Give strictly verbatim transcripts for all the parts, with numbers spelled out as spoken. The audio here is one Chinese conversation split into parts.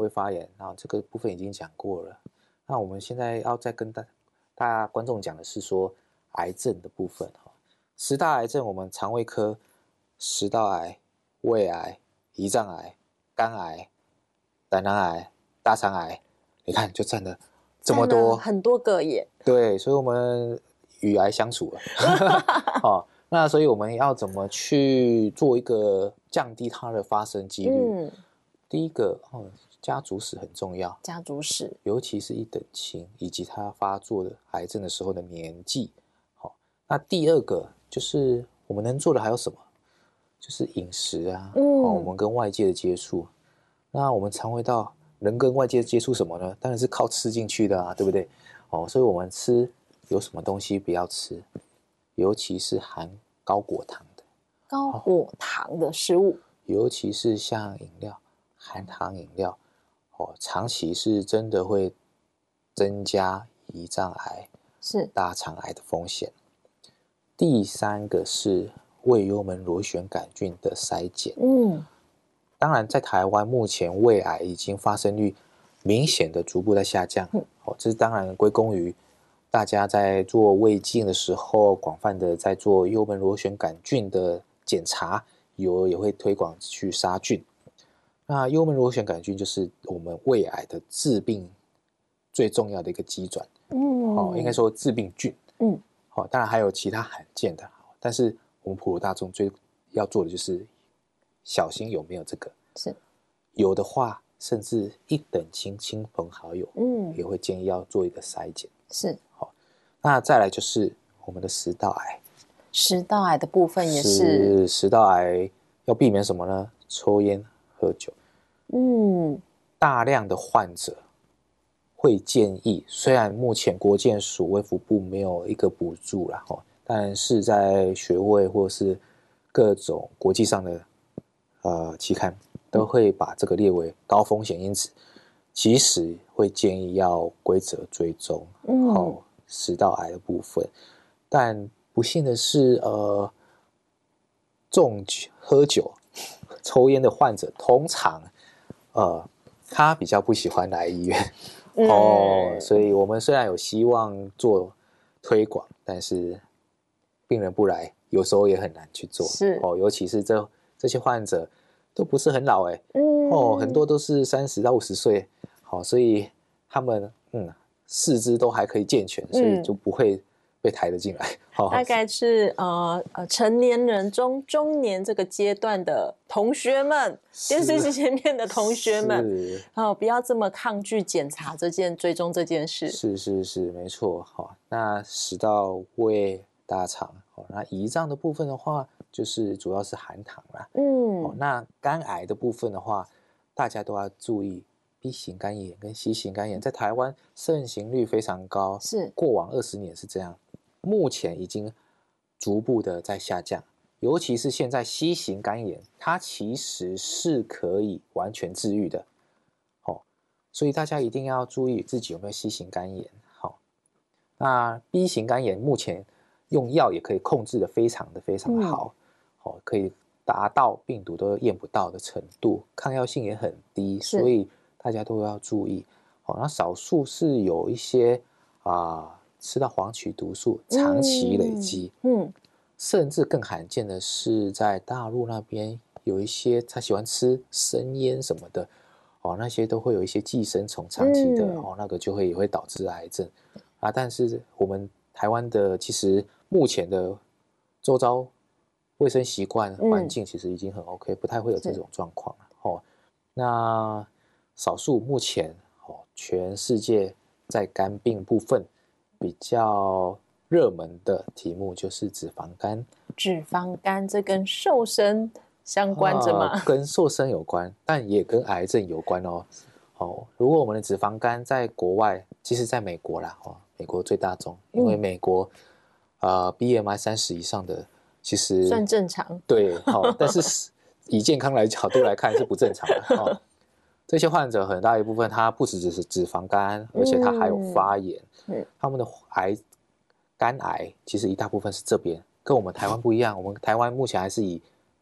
胃发炎，那这个部分已经讲过了。那我们现在要再跟大大家观众讲的是说癌症的部分。十大癌症，我们肠胃科食道癌、胃癌、胰脏癌、肝癌、胆囊癌、大肠癌，你看就占了这么多， 很多个耶。 对，所以我们与癌相处了。哦，那所以我们要怎么去做一个降低它的发生几率？嗯，第一个，哦，家族史很重要， 家族史， 尤其是一等亲以及它发作的癌症的时候的年纪。好，那第二个就是我们能做的还有什么？就是饮食啊，嗯，哦，我们跟外界的接触。那我们肠胃道能跟外界接触什么呢？当然是靠吃进去的啊，对不对？哦，所以我们吃有什么东西不要吃，尤其是含高果糖的高果糖的食物， 尤其是像饮料，含糖饮料，哦，长期是真的会增加胰脏癌、 是大肠癌的风险。第三个是胃幽门螺旋杆菌的筛检。嗯，当然，在台湾目前胃癌已经发生率明显的逐步在下降。嗯，哦，这是当然归功于大家在做胃镜的时候，广泛的在做幽门螺旋杆菌的检查，有也会推广去杀菌。那幽门螺旋杆菌就是我们胃癌的致病最重要的一个机转。嗯，哦，应该说致病菌。嗯，好，当然还有其他罕见的，但是我们普罗大众最要做的就是小心有没有这个。 是， 有的话，甚至一等亲亲朋好友，嗯，也会建议要做一个筛检。 是， 好，那再来就是我们的食道癌。 食道癌的部分也是， 食道癌要避免什么呢？抽烟、喝酒。嗯，大量的患者会建议，虽然目前国健署卫福部没有一个补助啦，但是在学会或是各种国际上的呃期刊都会把这个列为高风险因子，其实会建议要规则追踪好食道癌的部分。但不幸的是，呃，重喝酒、抽烟的患者通常呃他比较不喜欢来医院。嗯，哦，所以我们虽然有希望做推广，但是病人不来，有时候也很难去做。 是哦，尤其是这这些患者都不是很老哎，嗯，哦，很多都是三十到五十岁，好，所以他们嗯四肢都还可以健全，所以就不会被抬得进来。 嗯，大概是呃呃成年人中中年这个阶段的同学们，电视机前面的同学们，哦，不要这么抗拒检查这件追踪这件事。 是是是，没错。好，那食道、胃、大肠，好，那胰脏的部分的话，就是主要是含糖啦。嗯，好，那肝癌的部分的话，大家都要注意 B 型肝炎跟 C 型肝炎在台湾盛行率非常高， 是过往二十年是这样。目前已经逐步的在下降，尤其是现在 C 型肝炎，它其实是可以完全治愈的，好，所以大家一定要注意自己有没有 C 型肝炎。好，那 B 型肝炎目前用药也可以控制的非常的非常的好，好、嗯，可以达到病毒都验不到的程度，抗药性也很低，所以大家都要注意。好，那少数是有一些啊。呃吃到黄曲毒素长期累积，嗯，嗯，甚至更罕见的是在大陆那边有一些他喜欢吃生烟什么的，哦，那些都会有一些寄生虫长期的，嗯，哦，那个就会也会导致癌症啊。但是我们台湾的其实目前的周遭卫生习惯环境其实已经很 OK，嗯，不太会有这种状况哦。那少数目前哦，全世界在肝病部分比较热门的题目就是脂肪肝。 脂肪肝这跟瘦身相关着吗？ 呃、跟瘦身有关，但也跟癌症有关哦。哦，如果我们的脂肪肝在国外，其实在美国啦，哦，美国最大宗，因为美国、嗯呃、B M I 三十以上的其实算正常。 对，哦，但是以健康来角度来看是不正常的。哦，这些患者很大一部分，他不只只是脂肪肝，而且他还有发炎。嗯，他们的癌、肝癌其实一大部分是这边，跟我们台湾不一样。我们台湾目前还是以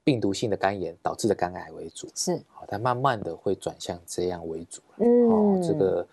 病毒性的肝炎导致的肝癌为主， 是， 好，但慢慢的会转向这样为主了。 嗯， 哦，这个